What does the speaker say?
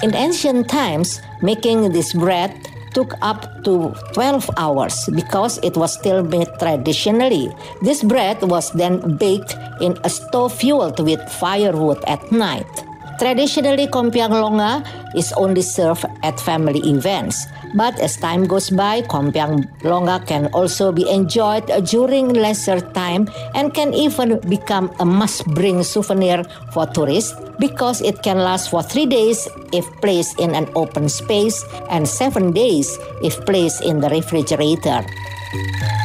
In ancient times, making this bread took up to 12 hours because it was still made traditionally. This bread was then baked in a stove fueled with firewood at night. Traditionally, Kompiang Longa is only served at family events. But as time goes by, Kompiang Longa can also be enjoyed during leisure time and can even become a must-bring souvenir for tourists because it can last for 3 days if placed in an open space and 7 days if placed in the refrigerator.